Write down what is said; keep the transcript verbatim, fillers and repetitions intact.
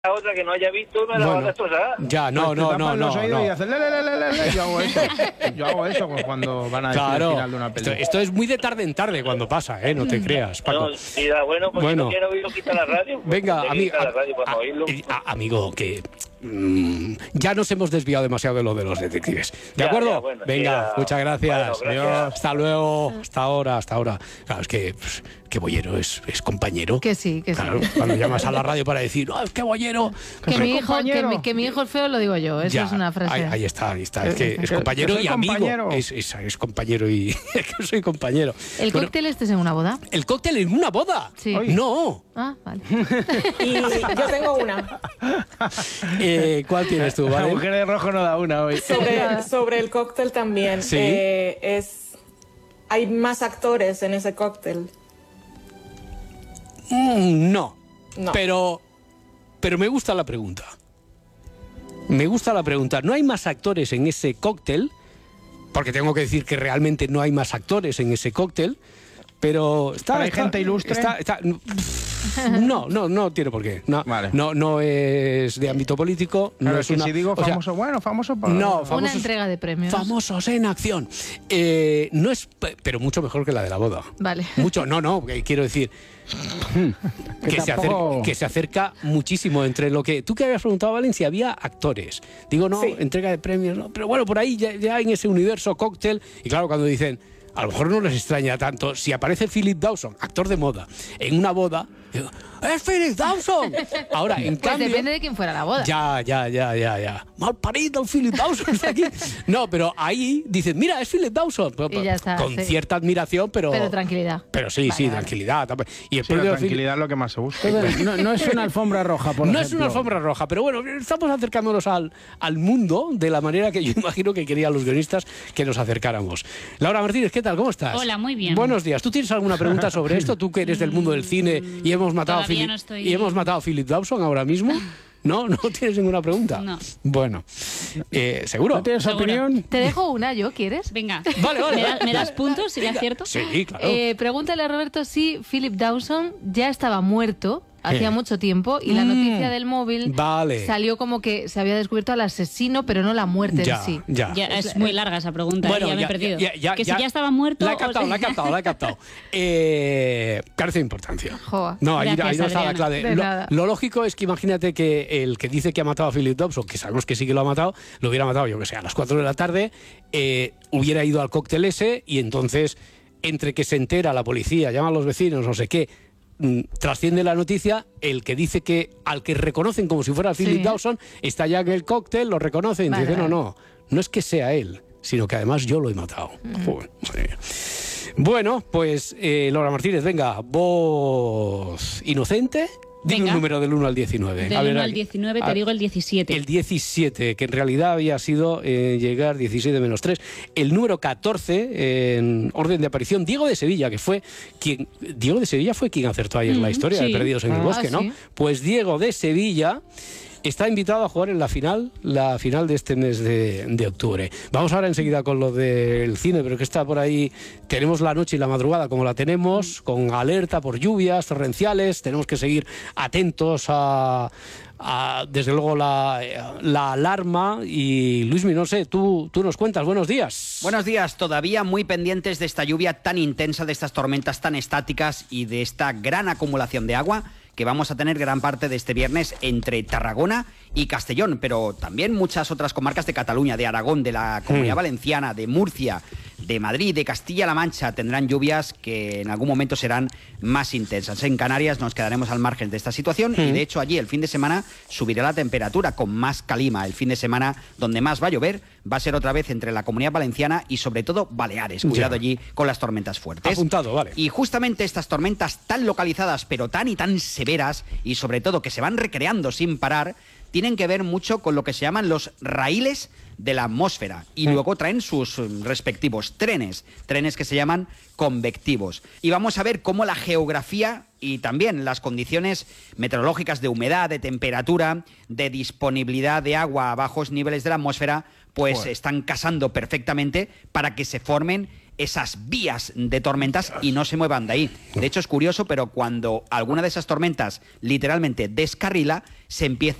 la otra que no haya visto me la Bueno, va a destrozar. Ya, no, no, no, no, no. Y haces, le, le, le, le, le. Yo hago eso. Yo hago eso cuando van a decir Claro, el final de una esto, película. esto es muy de tarde en tarde cuando pasa, ¿eh? No te creas, Paco. No, sí, da bueno, porque Bueno. no quiero oírlo, quita la radio. pues, Venga, te amigo, quita la radio para no oírlo. amigo, que mm, ya nos hemos desviado demasiado de lo de los detectives. ¿De Ya, acuerdo? ya, bueno, Venga, ya. muchas gracias. Bueno, gracias. Adiós. Hasta luego. Hasta ahora, hasta ahora. Claro, es que, pues, que Bollero es, es compañero. Que sí, que sí. Claro, cuando llamas a la radio para decir, ¡oh, es que Bollero! Que mi, hijo, que, compañero. mi, que mi hijo es feo, lo digo yo. Eso Ya, es una frase. Ahí, ahí está, ahí está. Es que es Que- compañero que soy y amigo. compañero. Es, es, es compañero y. Es que soy compañero. ¿El Bueno, cóctel este es en una boda? ¿El cóctel en una boda? Sí. No. Ah, vale. Y yo tengo una. Eh, ¿Cuál tienes tú, La vale? mujer de rojo no da una hoy. Sobre, sobre el cóctel también. Sí. Eh, es, hay más actores en ese cóctel. Mm, no. No. Pero, pero me gusta la pregunta. Me gusta la pregunta. No hay más actores en ese cóctel, porque tengo que decir que realmente no hay más actores en ese cóctel, pero está... ¿Pero hay está- gente ilustre? está- está- no, no, no tiene por qué. No, Vale. no, no es de ámbito político. Claro, no es es que una, si digo o sea, famoso, bueno, famoso por... no, Una famosos, entrega de premios. famosos en acción. Eh, no es, pero mucho mejor que la de la boda. Vale. Mucho, no, no, que quiero decir que, se tampoco- acerca, que se acerca muchísimo entre lo que... Tú que habías preguntado, Valen, si había actores. Digo, no, Sí. entrega de premios, no, pero bueno, por ahí ya, ya en ese universo cóctel, y claro, cuando dicen, a lo mejor no les extraña tanto, si aparece Philip Dawson, actor de moda, en una boda, digo, ¡es Philip Dawson! Ahora, en Pues cambio... depende de quién fuera la boda. Ya, ya, ya, ya, ya. Mal parido el Philip Dawson está aquí. No, pero ahí dicen, mira, es Philip Dawson. Y ya está, Con sí. cierta admiración, pero... Pero tranquilidad. Pero sí, Vale, sí, vale. tranquilidad. Y el Sí, la propio Philip- tranquilidad es lo que más se busca. No, no es una alfombra roja, por no ejemplo. es una alfombra roja, pero bueno, estamos acercándonos al, al mundo de la manera que yo imagino que querían los guionistas que nos acercáramos. Laura Martínez, ¿qué tal? ¿Cómo estás? Hola, muy bien. Buenos días. ¿Tú tienes alguna pregunta sobre esto? Tú que eres del mundo del cine y hemos matado, a, Todavía Philip, no estoy- y hemos matado a Philip Dawson ahora mismo. ¿No? ¿No tienes ninguna pregunta? No. Bueno, eh, ¿seguro? ¿No tienes Seguro. opinión? Te dejo una, ¿yo? ¿Quieres? Venga. Vale, vale. ¿Me, da- me das puntos si le acierto? Sí, claro. Eh, pregúntale a Roberto si Philip Dawson ya estaba muerto hacía Eh. mucho tiempo y la Mm, noticia del móvil vale. salió como que se había descubierto al asesino, pero no la muerte ya, en sí. ya. Ya, es muy larga esa pregunta, ¿eh? ya me he perdido. ya- ya- que ya- si ya estaba muerto... La he o captado, si- la he captado, la he captado. Eh, carece de importancia. Joa. No, ahí, Gracias, ahí no está la Adriana. clave. De Lo, nada. lo lógico es que imagínate que el que dice que ha matado a Philip Dawson, que sabemos que sí que lo ha matado, lo hubiera matado, yo que sé, a las cuatro de la tarde, eh, hubiera ido al cóctel ese y entonces, entre que se entera la policía, llaman a los vecinos, no sé qué, mm, trasciende la noticia, el que dice que al que reconocen como si fuera Philip Sí. Dawson está ya en el cóctel, lo reconocen y Vale, dicen, no, vale. no, no es que sea él, sino que además yo lo he matado. Joder, madre mía. Bueno, pues eh, Laura Martínez, venga, voz inocente. Dime Venga. un número del uno al diecinueve. Del A ver, uno aquí. al diecinueve Ah, te digo el diecisiete. El diecisiete, que en realidad había sido eh, llegar diecisiete menos tres. El número catorce, eh, en orden de aparición, Diego de Sevilla, que fue quien... Diego de Sevilla fue quien acertó ayer la Mm, historia de sí. Perdidos en el Ah, Bosque, ¿no? sí. Pues Diego de Sevilla está invitado a jugar en la final, la final de este mes de, de octubre. Vamos ahora enseguida con lo del cine, pero que está por ahí. Tenemos la noche y la madrugada como la tenemos, con alerta por lluvias torrenciales. Tenemos que seguir atentos a, a, desde luego, la, la alarma. Y Luismi, no sé, tú, tú nos cuentas. Buenos días. Buenos días, todavía muy pendientes de esta lluvia tan intensa, de estas tormentas tan estáticas y de esta gran acumulación de agua que vamos a tener gran parte de este viernes entre Tarragona y Castellón, pero también muchas otras comarcas de Cataluña, de Aragón, de la Comunidad Mm. Valenciana, de Murcia, de Madrid, de Castilla-La Mancha, tendrán lluvias que en algún momento serán más intensas. En Canarias nos quedaremos al margen de esta situación y, de hecho, allí el fin de semana subirá la temperatura con más calima. El fin de semana donde más va a llover va a ser otra vez entre la Comunidad Valenciana y, sobre todo, Baleares. Cuidado Ya. allí con las tormentas fuertes. Apuntado, vale. Y justamente estas tormentas tan localizadas, pero tan y tan severas, y sobre todo que se van recreando sin parar, tienen que ver mucho con lo que se llaman los raíles de la atmósfera y luego traen sus mm, respectivos trenes, trenes que se llaman convectivos. Y vamos a ver cómo la geografía y también las condiciones meteorológicas de humedad, de temperatura, de disponibilidad de agua a bajos niveles de la atmósfera, pues Joder. están casando perfectamente para que se formen esas vías de tormentas y no se muevan de ahí. De hecho, es curioso, pero cuando alguna de esas tormentas literalmente descarrila, se empieza